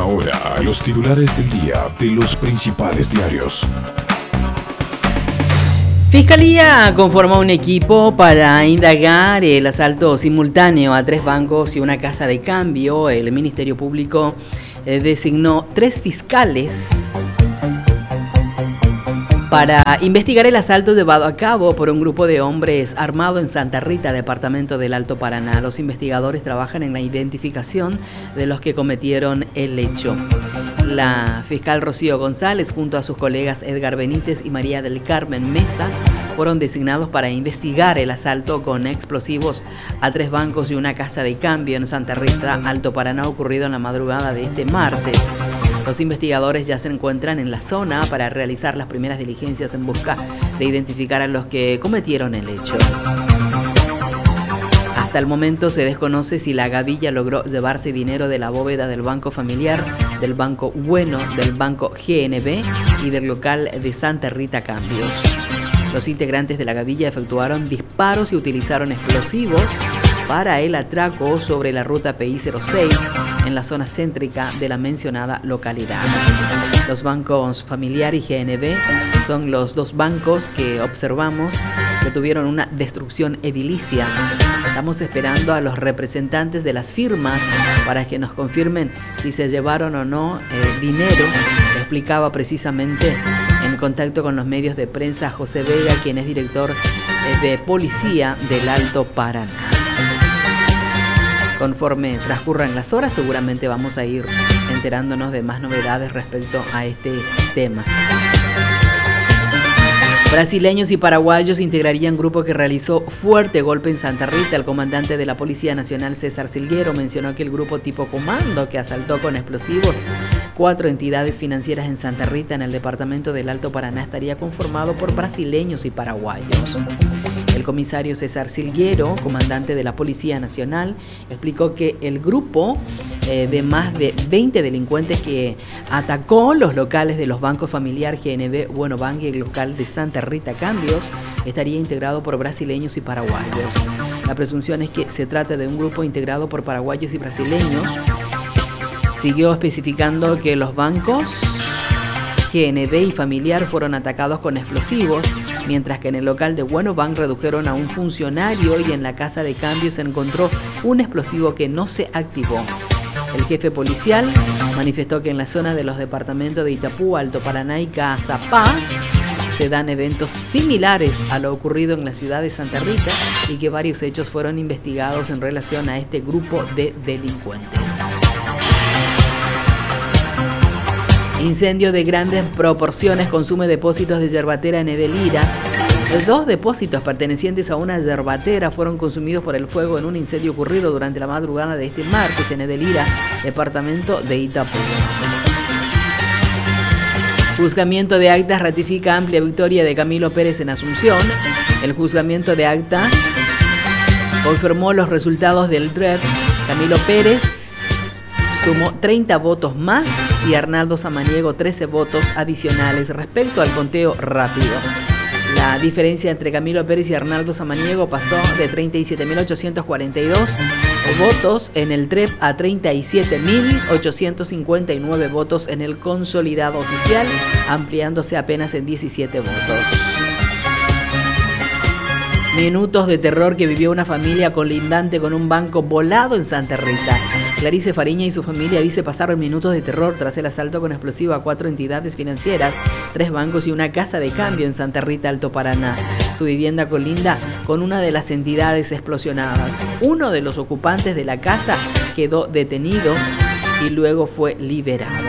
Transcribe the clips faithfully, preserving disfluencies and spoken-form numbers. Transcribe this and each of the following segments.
Ahora, los titulares del día de los principales diarios. Fiscalía conformó un equipo para indagar el asalto simultáneo a tres bancos y una casa de cambio. El Ministerio Público eh, designó tres fiscales para investigar el asalto llevado a cabo por un grupo de hombres armado en Santa Rita, departamento del Alto Paraná. Los investigadores trabajan en la identificación de los que cometieron el hecho. La fiscal Rocío González, junto a sus colegas Edgar Benítez y María del Carmen Mesa, fueron designados para investigar el asalto con explosivos a tres bancos y una casa de cambio en Santa Rita, Alto Paraná, ocurrido en la madrugada de este martes. Los investigadores ya se encuentran en la zona para realizar las primeras diligencias en busca de identificar a los que cometieron el hecho. Hasta el momento se desconoce si la gavilla logró llevarse dinero de la bóveda del Banco Familiar, del Banco Bueno, del Banco G N B y del local de Santa Rita Cambios. Los integrantes de la gavilla efectuaron disparos y utilizaron explosivos para el atraco sobre la ruta P I cero seis en la zona céntrica de la mencionada localidad. Los bancos Familiar y G N B son los dos bancos que observamos que tuvieron una destrucción edilicia. Estamos esperando a los representantes de las firmas para que nos confirmen si se llevaron o no eh, dinero, explicaba precisamente en contacto con los medios de prensa José Vega, quien es director eh, de policía del Alto Paraná. Conforme transcurran las horas, seguramente vamos a ir enterándonos de más novedades respecto a este tema. Brasileños y paraguayos integrarían grupo que realizó fuerte golpe en Santa Rita. El comandante de la Policía Nacional, César Silguero, mencionó que el grupo tipo comando que asaltó con explosivos cuatro entidades financieras en Santa Rita, en el departamento del Alto Paraná, estaría conformado por brasileños y paraguayos. El comisario César Silguero, comandante de la Policía Nacional, explicó que el grupo eh, de más de veinte delincuentes que atacó los locales de los bancos Familiar, G N B, Bueno Bank y el local de Santa Rita Cambios estaría integrado por brasileños y paraguayos. La presunción es que se trata de un grupo integrado por paraguayos y brasileños. Siguió especificando que los bancos G N B y Familiar fueron atacados con explosivos, mientras que en el local de Bueno Bank redujeron a un funcionario y en la casa de cambio se encontró un explosivo que no se activó. El jefe policial manifestó que en la zona de los departamentos de Itapú, Alto Paraná y Caazapá se dan eventos similares a lo ocurrido en la ciudad de Santa Rita y que varios hechos fueron investigados en relación a este grupo de delincuentes. Incendio de grandes proporciones consume depósitos de yerbatera en Edelira. Dos depósitos pertenecientes a una yerbatera fueron consumidos por el fuego en un incendio ocurrido durante la madrugada de este martes en Edelira, departamento de Itapú. Juzgamiento de actas ratifica amplia victoria de Camilo Pérez en Asunción. El juzgamiento de actas confirmó los resultados del T R E P. Camilo Pérez sumó treinta votos más y Arnaldo Samaniego trece votos adicionales respecto al conteo rápido. La diferencia entre Camilo Pérez y Arnaldo Samaniego pasó de treinta y siete mil ochocientos cuarenta y dos votos en el T R E P a treinta y siete mil ochocientos cincuenta y nueve votos en el consolidado oficial, ampliándose apenas en diecisiete votos. Minutos de terror que vivió una familia colindante con un banco volado en Santa Rita. Clarice Fariña y su familia dice pasaron minutos de terror tras el asalto con explosivo a cuatro entidades financieras, tres bancos y una casa de cambio en Santa Rita, Alto Paraná. Su vivienda colinda con una de las entidades explosionadas. Uno de los ocupantes de la casa quedó detenido y luego fue liberado.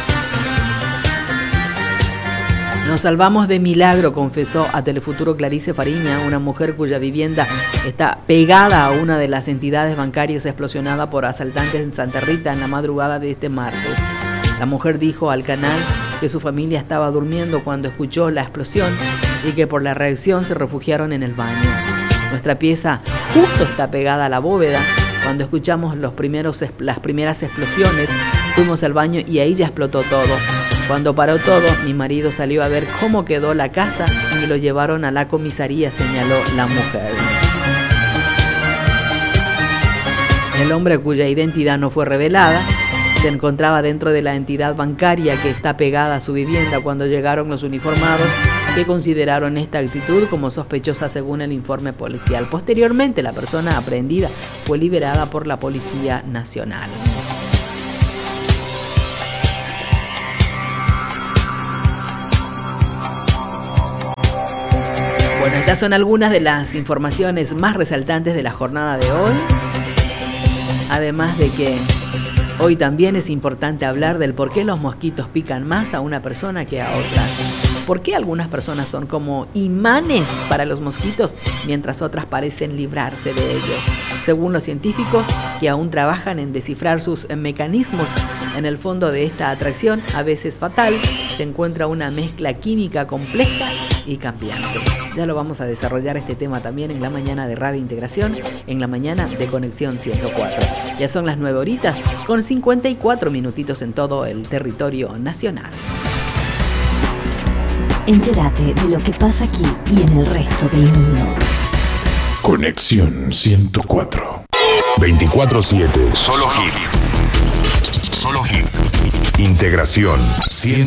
Nos salvamos de milagro, confesó a Telefuturo Clarice Fariña, una mujer cuya vivienda está pegada a una de las entidades bancarias explosionada por asaltantes en Santa Rita en la madrugada de este martes. La mujer dijo al canal que su familia estaba durmiendo cuando escuchó la explosión y que por la reacción se refugiaron en el baño. Nuestra pieza justo está pegada a la bóveda. Cuando escuchamos los primeros, las primeras explosiones, fuimos al baño y ahí ya explotó todo. Cuando paró todo, mi marido salió a ver cómo quedó la casa y lo llevaron a la comisaría, señaló la mujer. El hombre, cuya identidad no fue revelada, se encontraba dentro de la entidad bancaria que está pegada a su vivienda cuando llegaron los uniformados, que consideraron esta actitud como sospechosa según el informe policial. Posteriormente, la persona aprehendida fue liberada por la Policía Nacional. Bueno, estas son algunas de las informaciones más resaltantes de la jornada de hoy. Además de que hoy también es importante hablar del por qué los mosquitos pican más a una persona que a otras. ¿Por qué algunas personas son como imanes para los mosquitos mientras otras parecen librarse de ellos? Según los científicos, que aún trabajan en descifrar sus mecanismos, en el fondo de esta atracción, a veces fatal, se encuentra una mezcla química compleja y cambiante. Ya lo vamos a desarrollar este tema también en la mañana de Radio Integración, en la mañana de Conexión ciento cuatro. Ya son las nueve horitas con cincuenta y cuatro minutitos en todo el territorio nacional. Entérate de lo que pasa aquí y en el resto del mundo. Conexión ciento cuatro. veinticuatro siete. Solo hits. Solo hits. Integración.